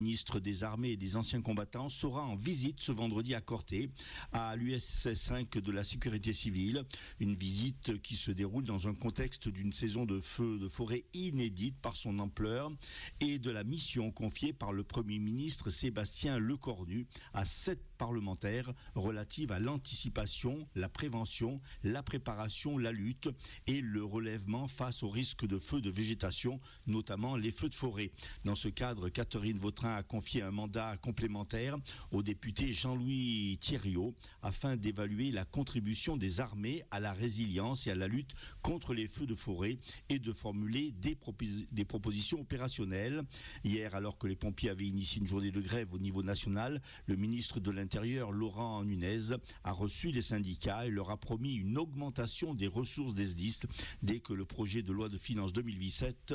Le ministre des Armées et des Anciens Combattants sera en visite ce vendredi à Corté, à l'USS 5 de la Sécurité Civile. Une visite qui se déroule dans un contexte d'une saison de feux de forêt inédite par son ampleur et de la mission confiée par le Premier ministre Sébastien Lecornu à 7 parlementaires relative à l'anticipation, la prévention, la préparation, la lutte et le relèvement face aux risques de feux de végétation, notamment les feux de forêt. Dans ce cadre, Catherine Vautrin a confié un mandat complémentaire au député Jean-Louis Thiriot afin d'évaluer la contribution des armées à la résilience et à la lutte contre les feux de forêt et de formuler des propositions opérationnelles. Hier, alors que les pompiers avaient initié une journée de grève au niveau national, le ministre de l'Intérieur, Laurent Nunez, a reçu les syndicats et leur a promis une augmentation des ressources des SDIS dès que le projet de loi de finances 2027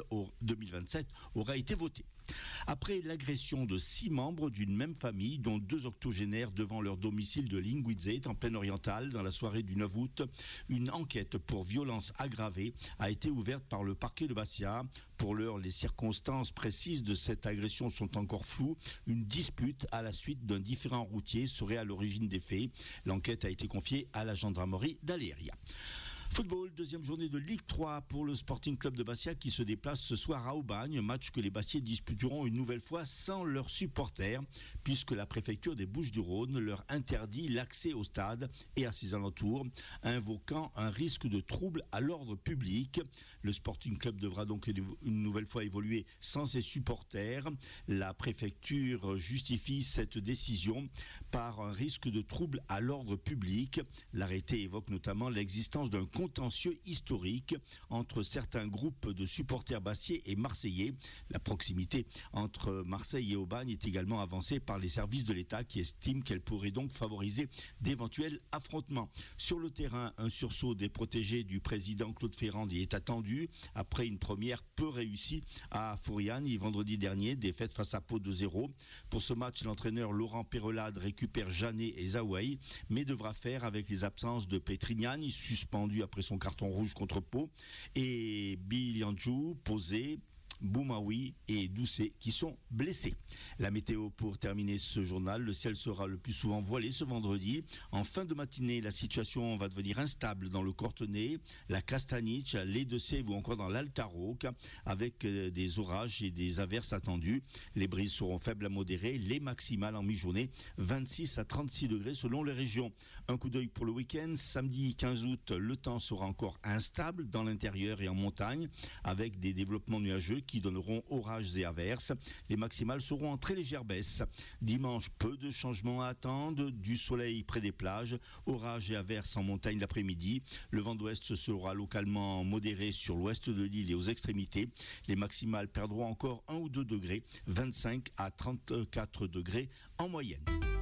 aura été voté. Après l'agression de 6 membres d'une même famille, dont 2 octogénaires devant leur domicile de Linguizet, en plaine orientale, dans la soirée du 9 août, une enquête pour violence aggravée a été ouverte par le parquet de Bastia. Pour l'heure, les circonstances précises de cette agression sont encore floues. Une dispute à la suite d'un différend routier serait à l'origine des faits. L'enquête a été confiée à la gendarmerie d'Aléria. Football, deuxième journée de Ligue 3 pour le Sporting Club de Bastia qui se déplace ce soir à Aubagne, match que les Bastiais disputeront une nouvelle fois sans leurs supporters puisque la préfecture des Bouches-du-Rhône leur interdit l'accès au stade et à ses alentours, invoquant un risque de trouble à l'ordre public. Le Sporting Club devra donc une nouvelle fois évoluer sans ses supporters. La préfecture justifie cette décision par un risque de trouble à l'ordre public. L'arrêté évoque notamment l'existence d'un contentieux historique entre certains groupes de supporters bastiais et marseillais. La proximité entre Marseille et Aubagne est également avancée par les services de l'État qui estiment qu'elle pourrait donc favoriser d'éventuels affrontements. Sur le terrain, un sursaut des protégés du président Claude Ferrand y est attendu après une première peu réussie à Fouriane vendredi dernier, défaite face à Pau 2-0. Pour ce match, l'entraîneur Laurent Perrelade récupère Janet et Zaouaï, mais devra faire avec les absences de Petrignani, suspendu après son carton rouge contre Pau, et Bilianjou, Posé, Boumaoui et Doucet qui sont blessés. La météo pour terminer ce journal, le ciel sera le plus souvent voilé ce vendredi. En fin de matinée, la situation va devenir instable dans le Cortenay, la Castaniche, les Deux-Sèvres ou encore dans l'Altaroc avec des orages et des averses attendues. Les brises seront faibles à modérées, les maximales en mi-journée 26 à 36 degrés selon les régions. Un coup d'œil pour le week-end, samedi 15 août, le temps sera encore instable dans l'intérieur et en montagne avec des développements nuageux qui donneront orages et averses. Les maximales seront en très légère baisse. Dimanche, peu de changements à attendre, du soleil près des plages, orages et averses en montagne l'après-midi. Le vent d'ouest sera localement modéré sur l'ouest de l'île et aux extrémités. Les maximales perdront encore 1 ou 2 degrés, 25 à 34 degrés en moyenne.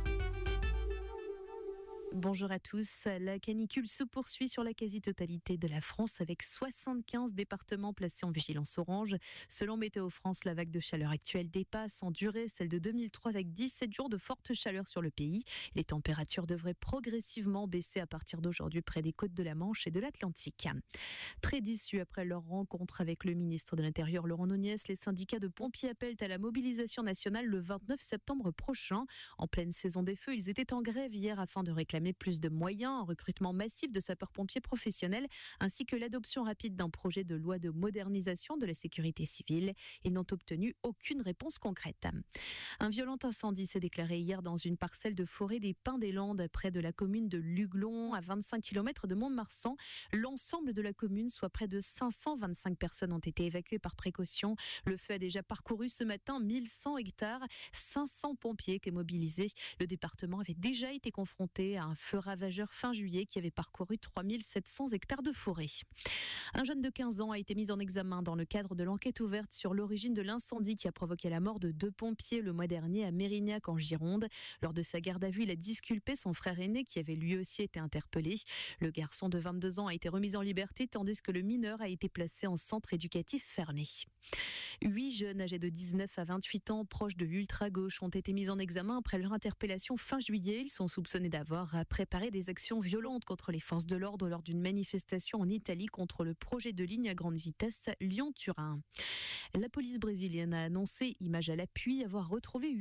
Bonjour à tous. La canicule se poursuit sur la quasi-totalité de la France avec 75 départements placés en vigilance orange. Selon Météo France, la vague de chaleur actuelle dépasse en durée celle de 2003 avec 17 jours de forte chaleur sur le pays. Les températures devraient progressivement baisser à partir d'aujourd'hui près des côtes de la Manche et de l'Atlantique. Très déçus après leur rencontre avec le ministre de l'Intérieur Laurent Nunez, les syndicats de pompiers appellent à la mobilisation nationale le 29 septembre prochain. En pleine saison des feux, ils étaient en grève hier afin de réclamer plus de moyens, un recrutement massif de sapeurs-pompiers professionnels ainsi que l'adoption rapide d'un projet de loi de modernisation de la sécurité civile. Ils n'ont obtenu aucune réponse concrète. Un violent incendie s'est déclaré hier dans une parcelle de forêt des Pins des Landes près de la commune de Luglon à 25 km de Mont-de-Marsan. L'ensemble de la commune, soit près de 525 personnes, ont été évacuées par précaution. Le feu a déjà parcouru ce matin 1100 hectares, 500 pompiers étaient mobilisés. Le département avait déjà été confronté à un feu ravageur fin juillet qui avait parcouru 3700 hectares de forêt. Un jeune de 15 ans a été mis en examen dans le cadre de l'enquête ouverte sur l'origine de l'incendie qui a provoqué la mort de 2 pompiers le mois dernier à Mérignac en Gironde. Lors de sa garde à vue, il a disculpé son frère aîné qui avait lui aussi été interpellé. Le garçon de 22 ans a été remis en liberté tandis que le mineur a été placé en centre éducatif fermé. 8 jeunes âgés de 19 à 28 ans proches de l'ultra-gauche ont été mis en examen après leur interpellation fin juillet. Ils sont soupçonnés d'avoir préparé des actions violentes contre les forces de l'ordre lors d'une manifestation en Italie contre le projet de ligne à grande vitesse Lyon-Turin. La police brésilienne a annoncé, image à l'appui, avoir retrouvé